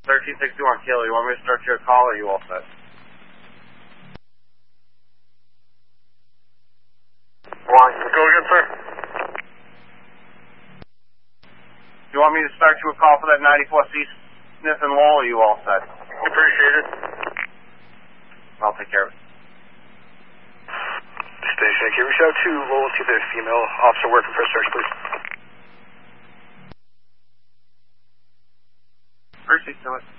1361 Kilo, you want me to start your call or are you all set? Go again, sir? You want me to start you a call for that 94C Smith and Lowell or are you all set? Appreciate it. I'll take care of it. Station, can you reach out to Lowell and see if there's a female officer working for a search, please? Proceed to it.